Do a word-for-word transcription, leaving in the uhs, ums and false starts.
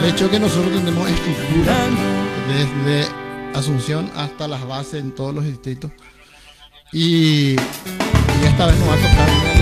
hecho que nosotros tenemos estructura desde Asunción hasta las bases en todos los distritos. Y, y esta vez nos va a tocar